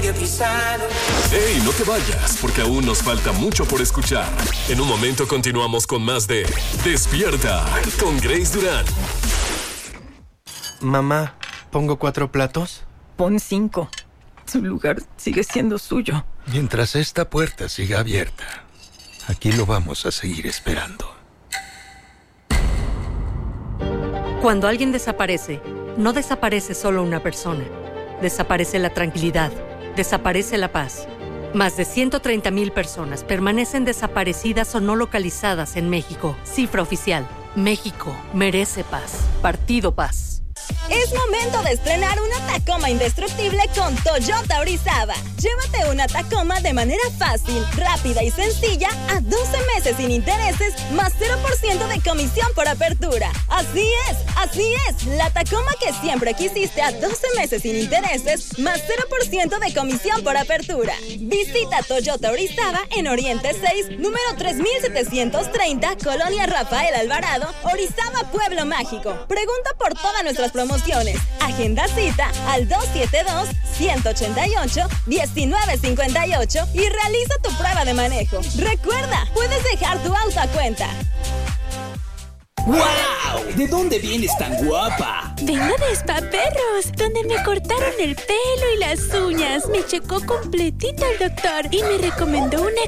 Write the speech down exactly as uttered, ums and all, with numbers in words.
¡Ey, no te vayas! Porque aún nos falta mucho por escuchar. En un momento continuamos con más de Despierta con Grace Durán. Mamá, ¿pongo cuatro platos? Pon cinco. Su lugar sigue siendo suyo. Mientras esta puerta siga abierta, aquí lo vamos a seguir esperando. Cuando alguien desaparece, no desaparece solo una persona. Desaparece la tranquilidad. Desaparece la paz. Más de ciento treinta mil personas permanecen desaparecidas o no localizadas en México. Cifra oficial. México merece paz. Partido Paz. Es momento de estrenar una Tacoma indestructible con Toyota Orizaba. Llévate una Tacoma de manera fácil, rápida y sencilla a doce meses sin intereses, más cero por ciento de comisión por apertura. Así es, así es, la Tacoma que siempre quisiste a doce meses sin intereses, más cero por ciento de comisión por apertura. Visita Toyota Orizaba en Oriente seis, número tres mil setecientos treinta, Colonia Rafael Alvarado, Orizaba, Pueblo Mágico. Pregunta por todas nuestras promociones. Agenda cita al dos siete dos, uno ocho ocho, uno nueve cinco ocho y realiza tu prueba de manejo. Recuerda, puedes dejar tu auto a cuenta. ¡Wow! ¿De dónde vienes tan guapa? Vengo de Spa Perros, donde me cortaron el pelo y las uñas. Me checó completito el doctor y me recomendó una